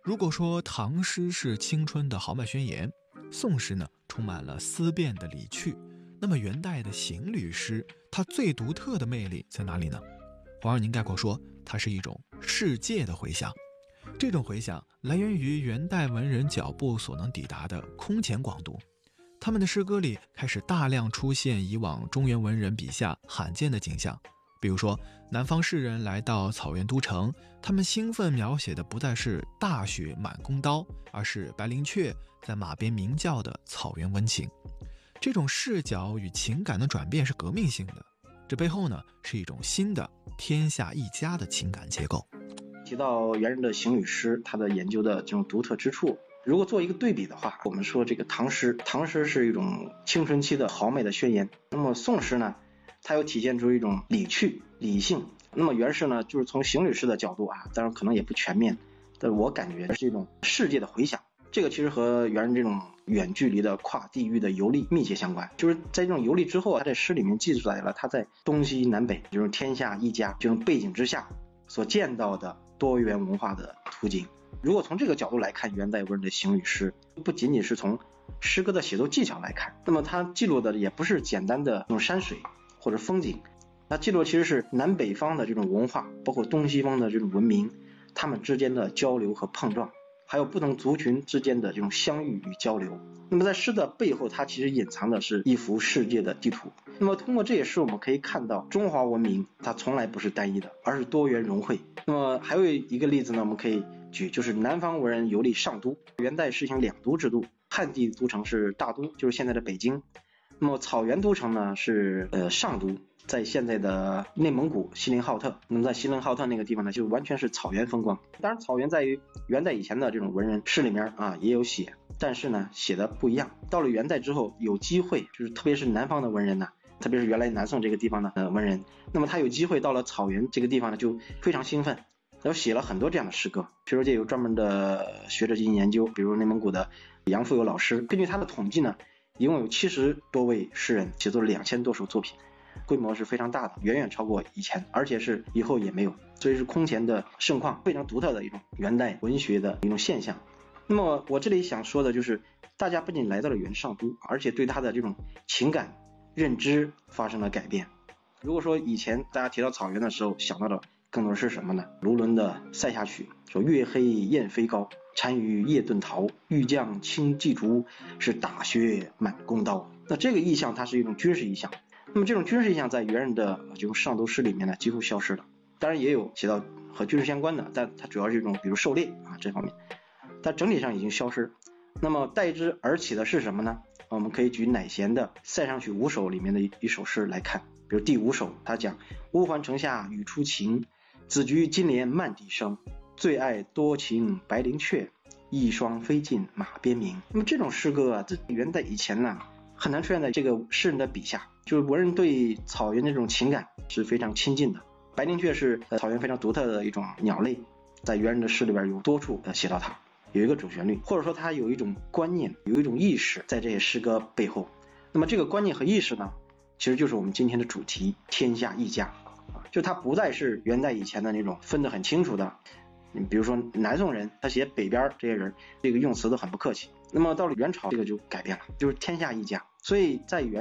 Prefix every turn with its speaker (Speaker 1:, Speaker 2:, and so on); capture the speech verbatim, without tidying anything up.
Speaker 1: 如果说唐诗是青春的豪迈宣言，宋诗呢充满了思辨的理趣，那么元代的行旅诗，它最独特的魅力在哪里呢？黄二您概括说，它是一种世界的回响。这种回响来源于元代文人脚步所能抵达的空前广度，他们的诗歌里开始大量出现以往中原文人笔下罕见的景象，比如说南方士人来到草原都城，他们兴奋描写的不再是大雪满弓刀，而是白灵雀在马边鸣叫的草原温情。这种视角与情感的转变是革命性的，这背后呢是一种新的天下一家的情感结构。
Speaker 2: 提到元人的行旅诗，它的研究的这种独特之处，如果做一个对比的话，我们说这个唐诗，唐诗是一种青春期的豪迈的宣言，那么宋诗呢，它又体现出一种理趣理性。那么元诗呢，就是从行旅诗的角度啊，当然可能也不全面，但是我感觉是一种世界的回响。这个其实和元人这种远距离的跨地域的游历密切相关，就是在这种游历之后啊，他在诗里面记述来了他在东西南北这种天下一家这种背景之下所见到的多元文化的途径。如果从这个角度来看元代文人的行旅诗，不仅仅是从诗歌的写作技巧来看，那么它记录的也不是简单的这种山水或者风景，它记录其实是南北方的这种文化，包括东西方的这种文明，他们之间的交流和碰撞，还有不同族群之间的这种相遇与交流。那么在诗的背后，它其实隐藏的是一幅世界的地图。那么通过这些诗，我们可以看到中华文明它从来不是单一的，而是多元融汇。那么还有一个例子呢，我们可以举，就是南方文人游历上都。元代实行两都制度，汉地都城是大都，就是现在的北京，那么草原都城呢是呃上都，在现在的内蒙古锡林浩特。那么在锡林浩特那个地方呢，就完全是草原风光。当然草原在于元代以前的这种文人诗里面啊也有写，但是呢写的不一样。到了元代之后，有机会就是特别是南方的文人呢，特别是原来南宋这个地方的呃文人，那么他有机会到了草原这个地方呢，就非常兴奋，然后写了很多这样的诗歌。学术界有专门的学者进行研究，比如内蒙古的杨复友老师，根据他的统计呢，一共有七十多位诗人写作了两千多首作品，规模是非常大的，远远超过以前，而且是以后也没有，所以是空前的盛况，非常独特的一种元代文学的一种现象。那么我这里想说的就是，大家不仅来到了元上都，而且对他的这种情感认知发生了改变。如果说以前大家提到草原的时候想到的更多是什么呢？卢纶的《塞下曲》说月黑雁飞高，单于夜遁逃，欲将轻骑逐，是大雪满弓刀。那这个意象它是一种军事意象，那么这种军事意象在元人的这种上都诗里面呢几乎消失了。当然也有写到和军事相关的，但它主要是一种比如狩猎啊这方面，但整体上已经消失。那么代之而起的是什么呢？我们可以举乃贤的《塞上曲五首》里面的一首诗来看，比如第五首，他讲乌桓城下语初晴，子居金莲漫地生，最爱多情白灵雀，一双飞尽马边鸣。那么这种诗歌啊，在元代以前呢很难出现在这个诗人的笔下，就是文人对草原的这种情感是非常亲近的。白灵雀是草原非常独特的一种鸟类，在元人的诗里边有多处写到它，有一个主旋律，或者说它有一种观念，有一种意识在这些诗歌背后。那么这个观念和意识呢，其实就是我们今天的主题，天下一家。就它不再是元代以前的那种分得很清楚的，你比如说南宋人他写北边这些人，这个用词都很不客气。那么到了元朝，这个就改变了，就是天下一家。所以在元